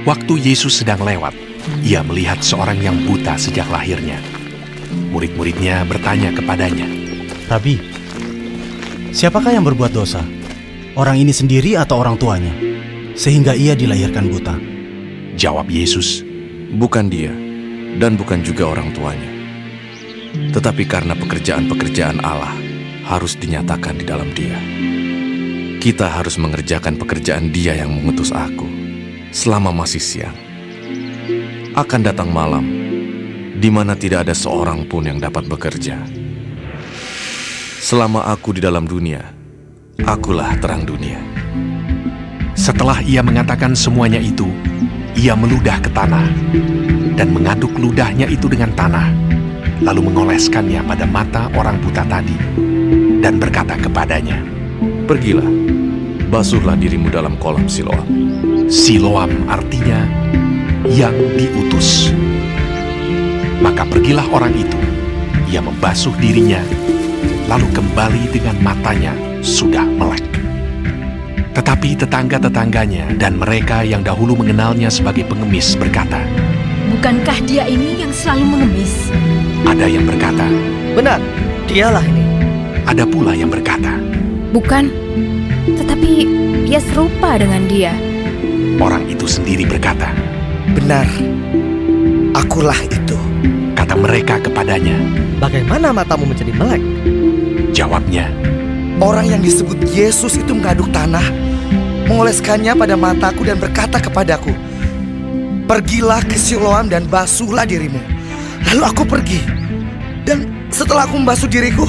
Waktu Yesus sedang lewat, ia melihat seorang yang buta sejak lahirnya. Murid-muridnya bertanya kepadanya, Rabi, siapakah yang berbuat dosa? Orang ini sendiri atau orang tuanya? Sehingga ia dilahirkan buta. Jawab Yesus, Bukan dia, dan bukan juga orang tuanya. Tetapi karena pekerjaan-pekerjaan Allah harus dinyatakan di dalam dia. Kita harus mengerjakan pekerjaan Dia yang mengutus aku selama masih siang. Akan datang malam, di mana tidak ada seorang pun yang dapat bekerja. Selama aku di dalam dunia, akulah terang dunia. Setelah ia mengatakan semuanya itu, ia meludah ke tanah dan mengaduk ludahnya itu dengan tanah, lalu mengoleskannya pada mata orang buta tadi dan berkata kepadanya, Pergilah, basuhlah dirimu dalam kolam Siloam. Siloam artinya yang diutus. Maka pergilah orang itu, ia membasuh dirinya, lalu kembali dengan matanya sudah melek. Tetapi tetangga-tetangganya dan mereka yang dahulu mengenalnya sebagai pengemis berkata, Bukankah dia ini yang selalu mengemis? Ada yang berkata, Benar, dialah ini. ada pula yang berkata, Bukan, tetapi ia serupa dengan dia. orang itu sendiri berkata, Benar, akulah itu. kata mereka kepadanya. Bagaimana matamu menjadi melek? Jawabnya, Orang yang disebut Yesus itu mengaduk tanah, mengoleskannya pada mataku dan berkata kepadaku, Pergilah ke Siloam dan basuhlah dirimu. Lalu aku pergi, dan setelah aku membasuh diriku,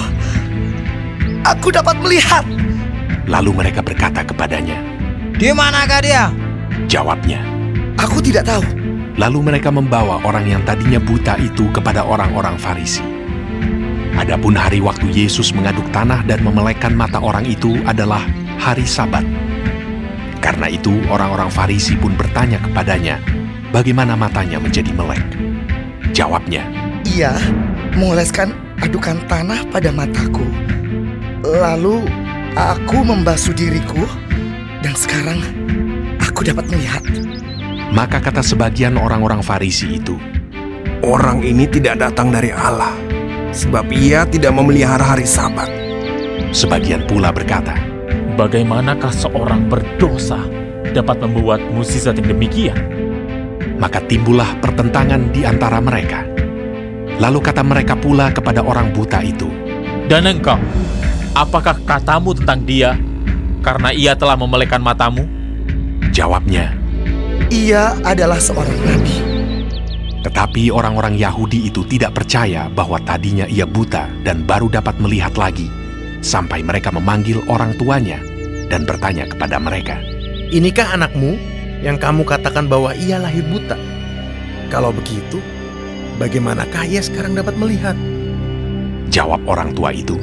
aku dapat melihat. lalu mereka berkata kepadanya. Di manakah dia? Jawabnya, Aku tidak tahu. lalu mereka membawa orang yang tadinya buta itu kepada orang-orang Farisi. Adapun hari waktu Yesus mengaduk tanah dan memelekkan mata orang itu adalah hari Sabat. Karena itu orang-orang Farisi pun bertanya kepadanya, bagaimana matanya menjadi melek. Jawabnya, Ia mengoleskan adukan tanah pada mataku. Lalu aku membasuh diriku, dan sekarang aku dapat melihat. maka kata sebagian orang-orang Farisi itu, Orang ini tidak datang dari Allah, sebab ia tidak memelihara hari Sabat. sebagian pula berkata, Bagaimanakah seorang berdosa dapat membuat mukjizat yang demikian? maka timbullah pertentangan di antara mereka. Lalu kata mereka pula kepada orang buta itu, Dan engkau, apakah katamu tentang dia karena ia telah memelekkan matamu? jawabnya, Ia adalah seorang nabi. tetapi orang-orang Yahudi itu tidak percaya bahwa tadinya ia buta dan baru dapat melihat lagi, sampai mereka memanggil orang tuanya dan bertanya kepada mereka, Inikah anakmu yang kamu katakan bahwa ia lahir buta? Kalau begitu, bagaimanakah ia sekarang dapat melihat? Jawab orang tua itu,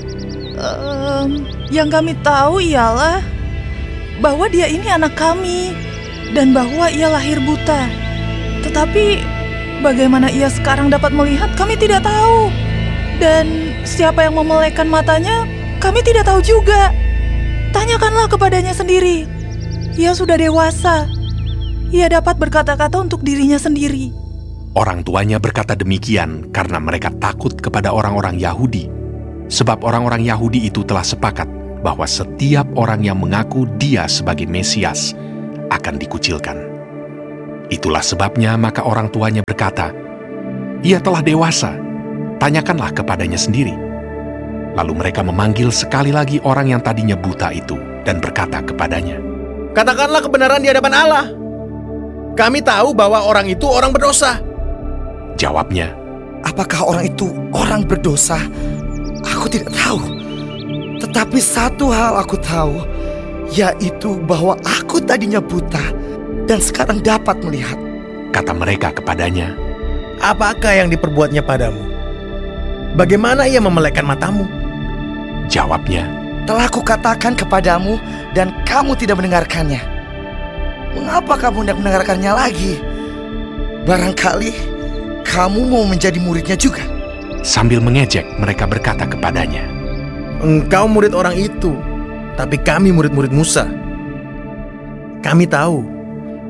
Yang kami tahu ialah bahwa dia ini anak kami dan bahwa ia lahir buta. Tetapi bagaimana ia sekarang dapat melihat kami tidak tahu. Dan siapa yang memelekkan matanya kami tidak tahu juga. Tanyakanlah kepadanya sendiri. Ia sudah dewasa. Ia dapat berkata-kata untuk dirinya sendiri. Orang tuanya berkata demikian karena mereka takut kepada orang-orang Yahudi, sebab orang-orang Yahudi itu telah sepakat bahwa setiap orang yang mengaku dia sebagai Mesias akan dikucilkan. Itulah sebabnya maka orang tuanya berkata, Ia telah dewasa, tanyakanlah kepadanya sendiri. Lalu mereka memanggil sekali lagi orang yang tadinya buta itu dan berkata kepadanya, Katakanlah kebenaran di hadapan Allah. Kami tahu bahwa orang itu orang berdosa. Jawabnya, Apakah orang itu orang berdosa? Aku tidak tahu. Tetapi satu hal aku tahu, yaitu bahwa aku tadinya buta dan sekarang dapat melihat. kata mereka kepadanya, Apakah yang diperbuatnya padamu? Bagaimana ia memelekkan matamu? Jawabnya, Telah kukatakan kepadamu dan kamu tidak mendengarkannya. Mengapa kamu tidak mendengarkannya lagi? Barangkali kamu mau menjadi muridnya juga. sambil mengejek mereka berkata kepadanya, Engkau murid orang itu, tapi kami murid-murid Musa. Kami tahu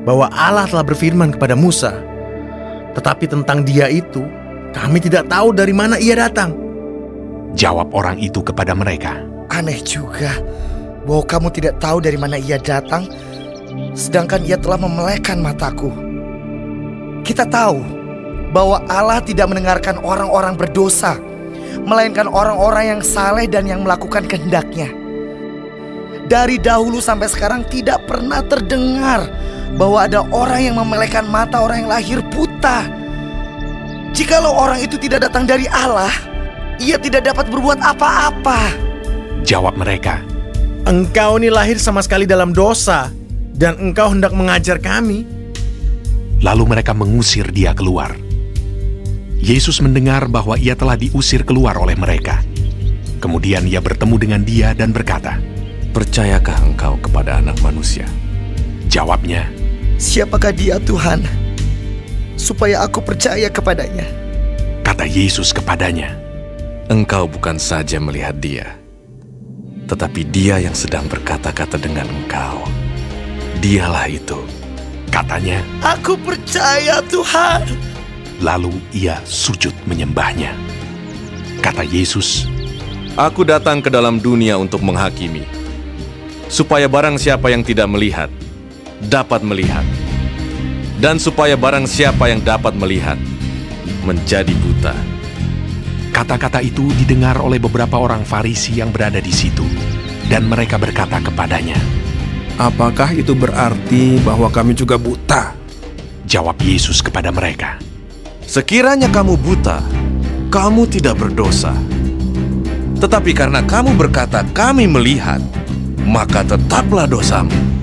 bahwa Allah telah berfirman kepada Musa. Tetapi tentang dia itu, kami tidak tahu dari mana ia datang. Jawab orang itu kepada mereka, Aneh juga bahwa kamu tidak tahu dari mana ia datang, sedangkan ia telah memelekkan mataku. Kita tahu bahwa Allah tidak mendengarkan orang-orang berdosa, melainkan orang-orang yang saleh dan yang melakukan kehendak-Nya. Dari dahulu sampai sekarang tidak pernah terdengar bahwa ada orang yang memelekkan mata orang yang lahir buta. Jikalau orang itu tidak datang dari Allah, ia tidak dapat berbuat apa-apa. Jawab mereka, Engkau ini lahir sama sekali dalam dosa, dan engkau hendak mengajar kami. lalu mereka mengusir dia keluar. Yesus mendengar bahwa ia telah diusir keluar oleh mereka. Kemudian ia bertemu dengan dia dan berkata, Percayakah engkau kepada Anak Manusia? Jawabnya, Siapakah dia Tuhan, supaya aku percaya kepadanya? kata Yesus kepadanya, Engkau bukan saja melihat dia, tetapi dia yang sedang berkata-kata dengan engkau. Dialah itu. katanya, Aku percaya Tuhan. lalu ia sujud menyembahnya. Kata Yesus, Aku datang ke dalam dunia untuk menghakimi, supaya barang siapa yang tidak melihat, dapat melihat. Dan supaya barang siapa yang dapat melihat, menjadi buta. kata-kata itu didengar oleh beberapa orang Farisi yang berada di situ, dan mereka berkata kepadanya. Apakah itu berarti bahwa kami juga buta? Jawab Yesus kepada mereka, Sekiranya kamu buta, kamu tidak berdosa. Tetapi karena kamu berkata kami melihat, maka tetaplah dosamu.